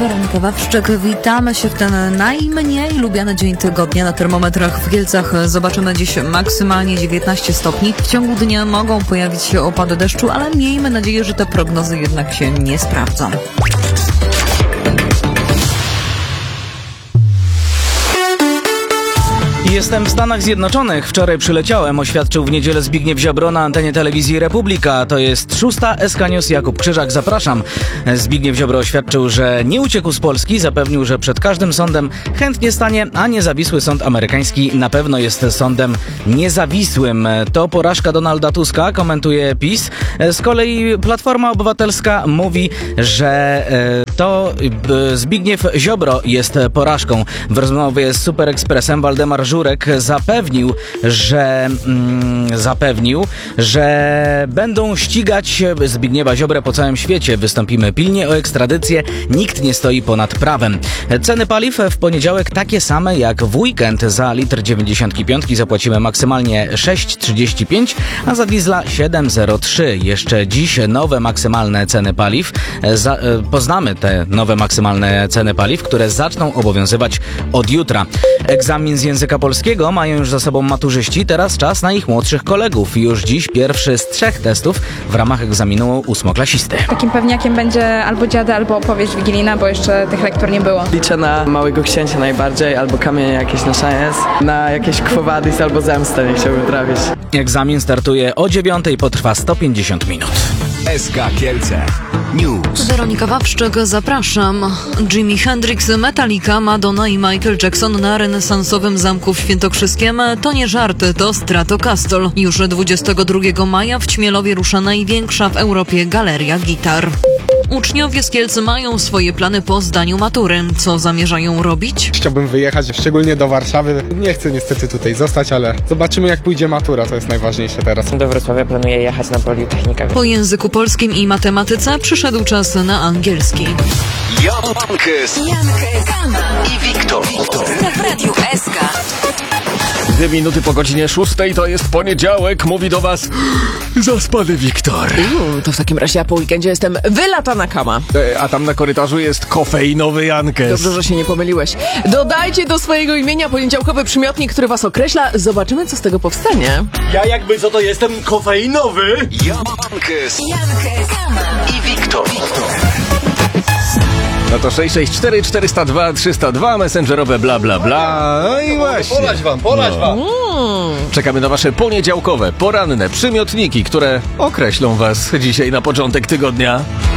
Weronika Wawrzyk, witamy się w ten najmniej lubiany dzień tygodnia. Na termometrach w Kielcach zobaczymy dziś maksymalnie 19 stopni. W ciągu dnia mogą pojawić się opady deszczu, ale miejmy nadzieję, że te prognozy jednak się nie sprawdzą. Jestem w Stanach Zjednoczonych. Wczoraj przyleciałem, oświadczył w niedzielę Zbigniew Ziobro na antenie telewizji Republika. To jest 6. SK News. Jakub Krzyżak, zapraszam. Zbigniew Ziobro oświadczył, że nie uciekł z Polski. Zapewnił, że przed każdym sądem chętnie stanie, a niezawisły sąd amerykański na pewno jest sądem niezawisłym. To porażka Donalda Tuska, komentuje PiS. Z kolei Platforma Obywatelska mówi, że to Zbigniew Ziobro jest porażką. W rozmowie z Super Expressem Waldemar Żurek zapewnił, że będą ścigać Zbigniewa Ziobrę po całym świecie. Wystąpimy pilnie o ekstradycję. Nikt nie stoi ponad prawem. Ceny paliw w poniedziałek takie same jak w weekend. Za litr 95 zapłacimy maksymalnie 6,35, a za diesla 7,03. Jeszcze dziś nowe maksymalne ceny paliw. Poznamy te nowe maksymalne ceny paliw, które zaczną obowiązywać od jutra. Egzamin z języka polskiego mają już za sobą maturzyści, teraz czas na ich młodszych kolegów. Już dziś pierwszy z 3 testów w ramach egzaminu 8-klasisty. Takim pewniakiem będzie albo dziada, albo opowieść wigilijna, bo jeszcze tych lektur nie było. Liczę na Małego Księcia najbardziej, albo Kamienie jakieś na szajens, na jakieś Quo Vadis albo Zemstę nie chciałbym trafić. Egzamin startuje o 9:00 i potrwa 150 minut. SK Kielce News. Weronika Wawrzyk, zapraszam. Jimi Hendrix, Metallica, Madonna i Michael Jackson na renesansowym zamku w Świętokrzyskiem. To nie żarty, to Stratocastle. Już 22 maja w Ćmielowie rusza największa w Europie galeria gitar. Uczniowie z Kielc mają swoje plany po zdaniu matury. Co zamierzają robić? Chciałbym wyjechać, szczególnie do Warszawy. Nie chcę niestety tutaj zostać, ale zobaczymy, jak pójdzie matura, to jest najważniejsze teraz. Do Wrocławia planuję jechać na Politechnikę. Po języku polskim i matematyce przyszedł czas na angielski. Jankes i Wiktor W Radiu SK. 2 minuty po godzinie 6 to jest poniedziałek, mówi do was zaspany Wiktor. To w takim razie ja po weekendzie jestem wylatana kama. A tam na korytarzu jest kofeinowy Jankes. Dobrze, że się nie pomyliłeś. Dodajcie do swojego imienia poniedziałkowy przymiotnik, który was określa. Zobaczymy, co z tego powstanie. Ja jakby co to jestem kofeinowy. Jankes i Wiktor. No to 664 402 302, messengerowe bla bla bla. No i właśnie. Polać wam. Czekamy na wasze poniedziałkowe, poranne przymiotniki, które określą was dzisiaj na początek tygodnia.